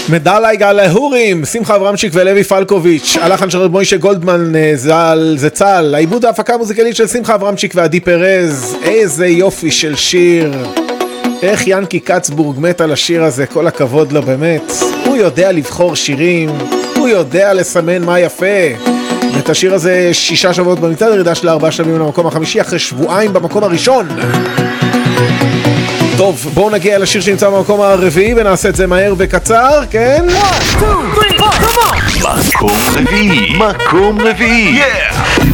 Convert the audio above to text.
מדלה יגאל ההורים, שמחה אברמשיק ולוי פלקוביץ', הלחן של מוישה גולדמן זה צהל, העיבוד ההפקה המוזיקלית של שמחה אברמשיק ועדי פרז. איזה יופי של שיר, איך ינקי קצבורג מת על השיר הזה, כל הכבוד לו באמת. הוא יודע לבחור שירים, הוא יודע לסמן מה יפה. את השיר הזה 6 שבועות במצעד, ירידה של 4 שלבים למקום החמישי אחרי שבועיים במקום הראשון. טוב, בואו נגיע לשיר שנמצא במקום הרביעי ונעשה את זה מהר וקצר, כן? 1, 2, 3, 4, come on! מקום רביעי,